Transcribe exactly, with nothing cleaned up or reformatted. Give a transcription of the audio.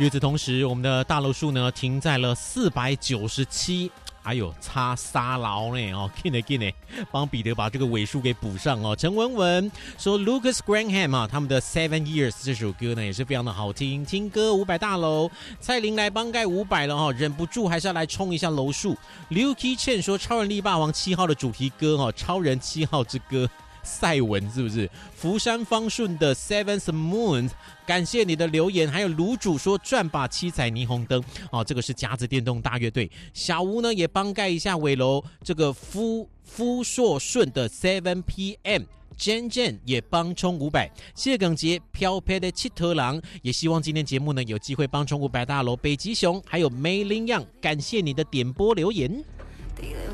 与此同时，我们的大楼数呢停在了四百九十七。还有差沙牢呢哦，紧的紧的，帮彼得把这个尾数给补上哦。陈文文说 ，Lucas Graham 啊，他们的 Seven Years 这首歌呢也是非常的好听。听歌五百大楼，蔡琳来帮盖五百了哈、哦，忍不住还是要来冲一下楼数。刘 Key Chen 说，超人力霸王七号的主题歌哈、哦，超人七号之歌。赛文是不是？福山芳顺的 Seventh Moon， 感谢你的留言。还有卤煮说转把七彩霓虹灯哦，这个是甲子电动大乐队。小吴呢也帮盖一下尾楼，这个夫夫硕顺的 Seven P M。Jen Jen 也帮冲五百，谢耿杰飘飘的七头狼也希望今天节目呢有机会帮冲五百大楼。北极熊还有梅林样，感谢你的点播留言。